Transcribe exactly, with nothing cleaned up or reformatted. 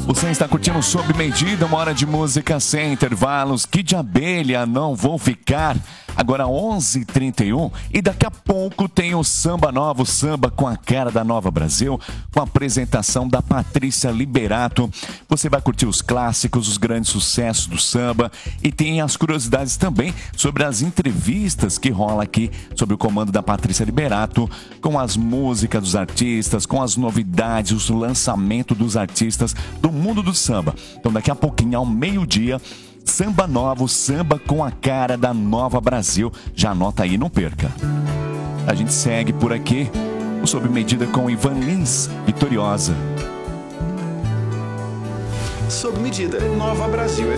Você está curtindo Sob Medida, uma hora de música sem intervalos. Que de abelha, não vou ficar. Agora onze e trinta e um e daqui a pouco tem o Samba Novo, samba com a cara da Nova Brasil, com a apresentação da Patrícia Liberato. Você vai curtir os clássicos, os grandes sucessos do samba e tem as curiosidades também sobre as entrevistas que rola aqui sobre o comando da Patrícia Liberato, com as músicas dos artistas, com as novidades, o lançamento dos artistas do mundo do samba. Então daqui a pouquinho, ao meio-dia, Samba Novo, samba com a cara da Nova Brasil. Já anota aí, não perca. A gente segue por aqui, o Sob Medida com Ivan Lins, Vitoriosa. Sob Medida, Nova Brasil